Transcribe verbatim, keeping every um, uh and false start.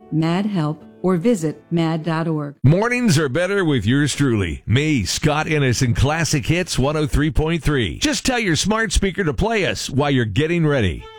MAD help, or visit mad dot org. Mornings are better with yours truly. Me, Scott Innes, and Classic Hits one oh three point three. Just tell your smart speaker to play us while you're getting ready.